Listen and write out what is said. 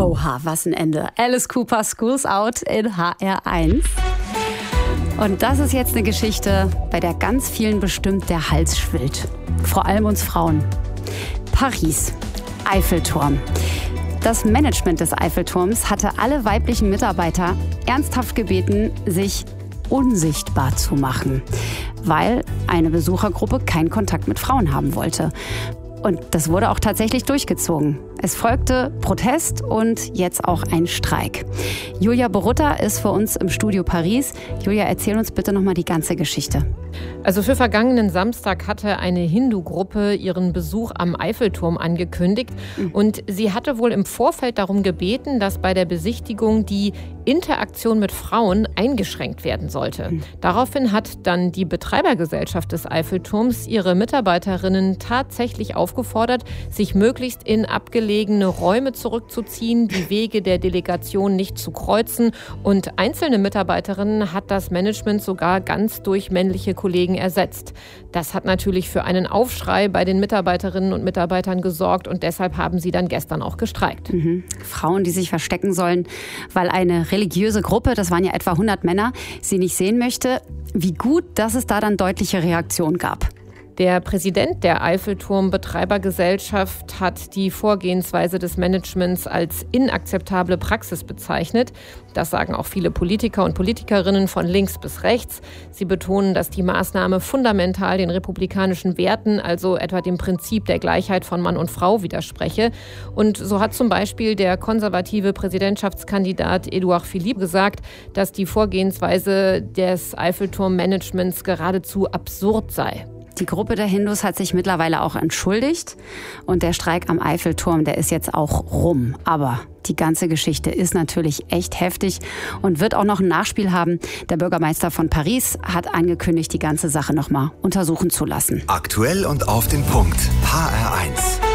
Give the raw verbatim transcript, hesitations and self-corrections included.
Oha, was ein Ende. Alice Cooper, School's Out in H R eins. Und das ist jetzt eine Geschichte, bei der ganz vielen bestimmt der Hals schwillt. Vor allem uns Frauen. Paris, Eiffelturm. Das Management des Eiffelturms hatte alle weiblichen Mitarbeiter ernsthaft gebeten, sich unsichtbar zu machen, weil eine Besuchergruppe keinen Kontakt mit Frauen haben wollte. Und das wurde auch tatsächlich durchgezogen. Es folgte Protest und jetzt auch ein Streik. Julia Borutta ist für uns im Studio Paris. Julia, erzähl uns bitte nochmal die ganze Geschichte. Also für vergangenen Samstag hatte eine Hindu-Gruppe ihren Besuch am Eiffelturm angekündigt. Mhm. Und sie hatte wohl im Vorfeld darum gebeten, dass bei der Besichtigung die Interaktion mit Frauen eingeschränkt werden sollte. Mhm. Daraufhin hat dann die Betreibergesellschaft des Eiffelturms ihre Mitarbeiterinnen tatsächlich aufgefordert, sich möglichst in abgelegene Räume zurückzuziehen, die Wege der Delegation nicht zu kreuzen. Und einzelne Mitarbeiterinnen hat das Management sogar ganz durch männliche Kollegen ersetzt. Das hat natürlich für einen Aufschrei bei den Mitarbeiterinnen und Mitarbeitern gesorgt und deshalb haben sie dann gestern auch gestreikt. Mhm. Frauen, die sich verstecken sollen, weil eine religiöse Gruppe, das waren ja etwa hundert Männer, sie nicht sehen möchte. Wie gut, dass es da dann deutliche Reaktionen gab. Der Präsident der Eiffelturm-Betreibergesellschaft hat die Vorgehensweise des Managements als inakzeptable Praxis bezeichnet. Das sagen auch viele Politiker und Politikerinnen von links bis rechts. Sie betonen, dass die Maßnahme fundamental den republikanischen Werten, also etwa dem Prinzip der Gleichheit von Mann und Frau, widerspreche. Und so hat zum Beispiel der konservative Präsidentschaftskandidat Edouard Philippe gesagt, dass die Vorgehensweise des Eiffelturm-Managements geradezu absurd sei. Die Gruppe der Hindus hat sich mittlerweile auch entschuldigt und der Streik am Eiffelturm, der ist jetzt auch rum. Aber die ganze Geschichte ist natürlich echt heftig und wird auch noch ein Nachspiel haben. Der Bürgermeister von Paris hat angekündigt, die ganze Sache noch mal untersuchen zu lassen. Aktuell und auf den Punkt. H R eins.